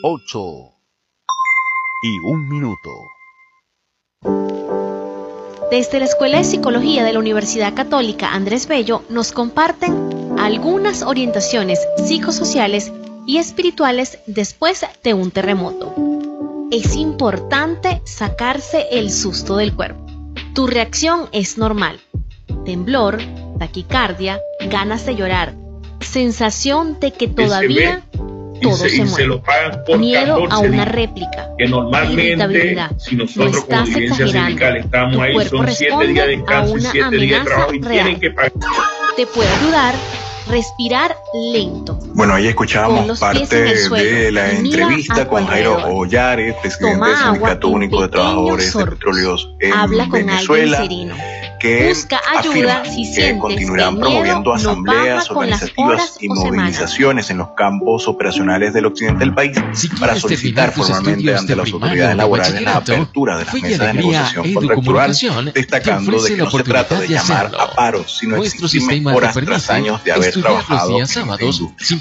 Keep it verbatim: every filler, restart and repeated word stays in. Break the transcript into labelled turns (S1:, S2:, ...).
S1: ocho y un minuto.
S2: Desde la Escuela de Psicología de la Universidad Católica Andrés Bello nos comparten algunas orientaciones psicosociales y espirituales después de un terremoto. Es importante sacarse el susto del cuerpo. Tu reacción es normal. Temblor, taquicardia, ganas de llorar, sensación de que todavía todo se, se mueve, se miedo a una réplica,
S3: que normalmente si nosotros
S2: no
S3: como dirigencia sindical estamos ahí, son siete días de descanso y siete días de trabajo y tienen que pagar.
S2: Te puede ayudar respirar lento.
S4: Bueno, ahí escuchábamos parte de la entrevista con Jairo Ollares, presidente del Sindicato Único de Trabajadores de Petróleos en
S2: Habla con
S4: Venezuela,
S2: sereno.
S4: que
S2: Busca ayuda
S4: afirma
S2: si
S4: que continuarán promoviendo
S2: no
S4: asambleas organizativas y movilizaciones en los campos operacionales del occidente del país
S5: si
S4: para solicitar formalmente ante las autoridades laborales la apertura de las mesas de negociación contractual, destacando de que no se trata de llamar a paro, sino exigir mejoras tras años de haber trabajado en esta industria.